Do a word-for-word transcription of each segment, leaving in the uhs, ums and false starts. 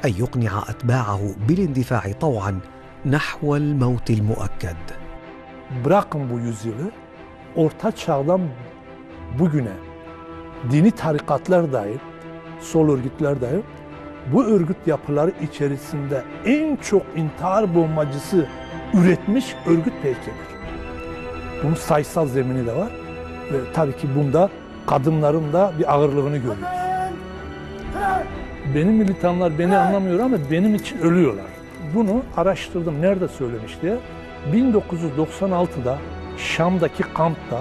أن يقنع أتباعه بالاندفاع طوعا نحو الموت المؤكد. Bırakın bu yüzyılı, Orta Çağ'dan bugüne dini tarikatlar dahil, sol örgütler dahil, bu örgüt yapıları içerisinde en çok intihar bombacısı üretmiş örgüt P K K'dir. Bunun sayısal zemini de var ve tabii ki bunda kadınların da bir ağırlığını görüyoruz. Benim militanlar beni anlamıyor ama benim için ölüyorlar. Bunu araştırdım, nerede söylemiş diye. bin dokuz yüz doksan altıda Şam'daki kampta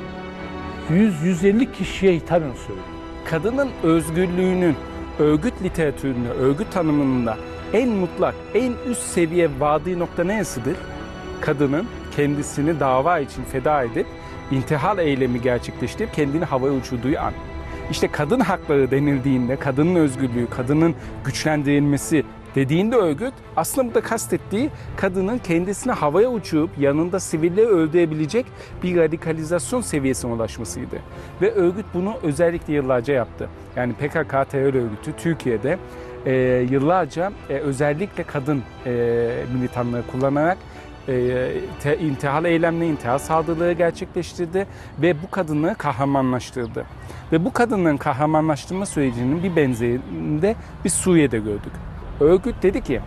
yüz yüz elli kişiye hitaben söylüyor. Kadının özgürlüğünün örgüt literatüründe, örgüt tanımında en mutlak, en üst seviye vardığı nokta neresidir? Kadının kendisini dava için feda edip intihar eylemi gerçekleştirip kendini havaya uçurduğu an. İşte kadın hakları denildiğinde, kadının özgürlüğü, kadının güçlendirilmesi dediğinde örgüt aslında burada kastettiği kadının kendisini havaya uçurup yanında sivilleri öldürebilecek bir radikalizasyon seviyesine ulaşmasıydı. Ve örgüt bunu özellikle yıllarca yaptı. Yani P K K terör örgütü Türkiye'de e, yıllarca e, özellikle kadın e, militanları kullanarak e, te, intihar eylemleri, intihar saldırıları gerçekleştirdi ve bu kadını kahramanlaştırdı. Ve bu kadının kahramanlaştırma sürecinin bir benzerini biz Suriye'de gördük. Örgüt dedi ki,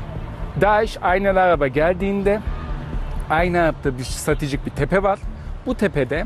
DAEŞ Aynel Arab'a geldiğinde Aynel Arab'da bir stratejik bir tepe var. Bu tepede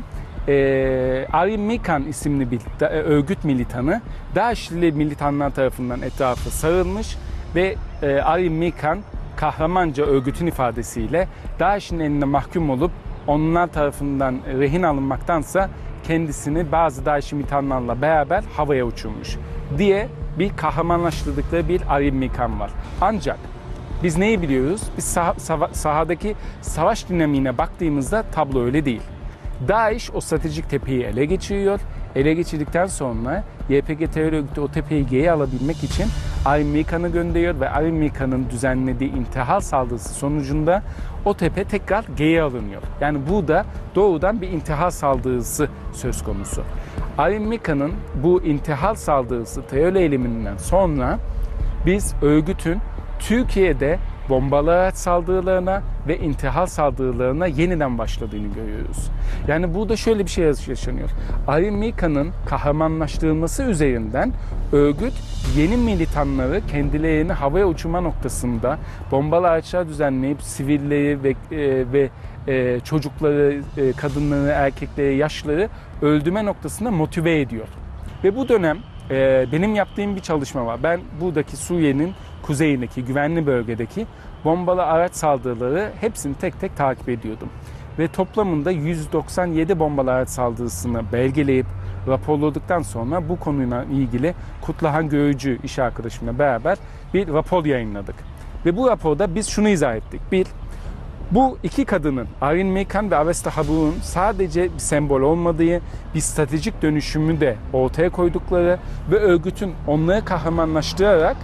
e, Arim Mikan isimli bir da, e, örgüt militanı DAEŞ'li militanlar tarafından etrafı sarılmış ve e, Arim Mikan kahramanca örgütün ifadesiyle DAEŞ'in eline mahkum olup onlar tarafından rehin alınmaktansa kendisini bazı DAEŞ militanlarla beraber havaya uçurmuş diye bir kahramanlaştırdıkları bir Arim Mikan var. Ancak biz neyi biliyoruz? Biz sah sah sahadaki savaş dinamiğine baktığımızda tablo öyle değil. DAEŞ o stratejik tepeyi ele geçiriyor. Ele geçirdikten sonra Y P G terör örgütü o tepeyi geri alabilmek için Arim Mikan'ı gönderiyor ve Arim Mikan'ın düzenlediği intihar saldırısı sonucunda o tepe tekrar geri alınıyor. Yani bu da doğrudan bir intihar saldırısı söz konusu. Arim Mikan'ın bu intihar saldırısı terör eyleminden sonra biz örgütün Türkiye'de bombalı araç saldırılarına ve intihar saldırılarına yeniden başladığını görüyoruz. Yani burada şöyle bir şey yaşanıyor. Arim Mikan'ın kahramanlaştırılması üzerinden örgüt yeni militanları kendilerini havaya uçurma noktasında bombalı araçlar düzenleyip sivilleri ve, e, ve e, çocukları, e, kadınları, erkekleri, yaşlıları öldürme noktasında motive ediyor. Ve bu dönem e, benim yaptığım bir çalışma var. Ben buradaki Suriye'nin kuzeyindeki, güvenli bölgedeki bombalı araç saldırıları hepsini tek tek takip ediyordum. Ve toplamında yüz doksan yedi bombalı araç saldırısını belgeleyip raporladıktan sonra bu konuyla ilgili Kutluhan Görücü iş arkadaşımla beraber bir rapor yayınladık. Ve bu raporda biz şunu izah ettik. Bir, bu iki kadının, Arim Mikan ve Avesta Habur'un sadece bir sembol olmadığı, bir stratejik dönüşümü de ortaya koydukları ve örgütün onları kahramanlaştırarak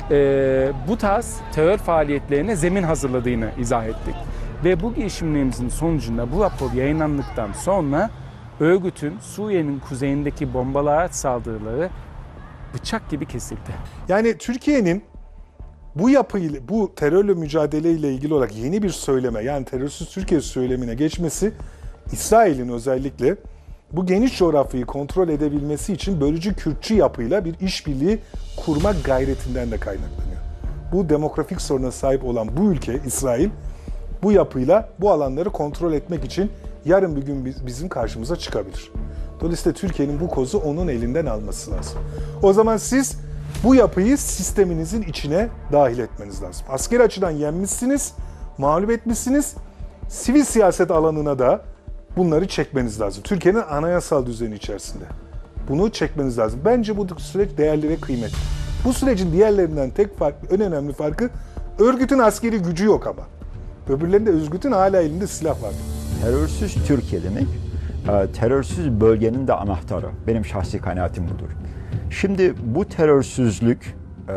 e, bu tarz terör faaliyetlerine zemin hazırladığını izah ettik. Ve bu girişimlerimizin sonucunda bu rapor yayınlandıktan sonra örgütün Suriye'nin kuzeyindeki bombalı araç saldırıları bıçak gibi kesildi. Yani Türkiye'nin bu yapıyla, bu terörle mücadeleyle ilgili olarak yeni bir söyleme, yani terörsüz Türkiye söylemine geçmesi, İsrail'in özellikle bu geniş coğrafyayı kontrol edebilmesi için bölücü Kürtçü yapıyla bir işbirliği kurma gayretinden de kaynaklanıyor. Bu demografik soruna sahip olan bu ülke, İsrail, bu yapıyla bu alanları kontrol etmek için yarın bir gün bizim karşımıza çıkabilir. Dolayısıyla Türkiye'nin bu kozu onun elinden alması lazım. O zaman siz bu yapıyı sisteminizin içine dahil etmeniz lazım. Askeri açıdan yenmişsiniz, mağlup etmişsiniz. Sivil siyaset alanına da bunları çekmeniz lazım. Türkiye'nin anayasal düzeni içerisinde. Bunu çekmeniz lazım. Bence bu süreç değerli ve kıymetli. Bu sürecin diğerlerinden tek farklı, en önemli farkı örgütün askeri gücü yok ama. Öbürlerinde örgütün hala elinde silah var. Terörsüz Türkiye demek, terörsüz bölgenin de anahtarı. Benim şahsi kanaatim budur. Şimdi bu terörsüzlük,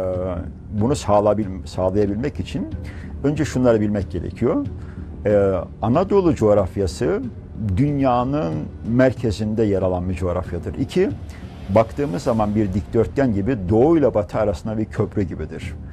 bunu sağlayabilmek için önce şunları bilmek gerekiyor. Anadolu coğrafyası dünyanın merkezinde yer alan bir coğrafyadır. İki, baktığımız zaman bir dikdörtgen gibi doğu ile batı arasında bir köprü gibidir.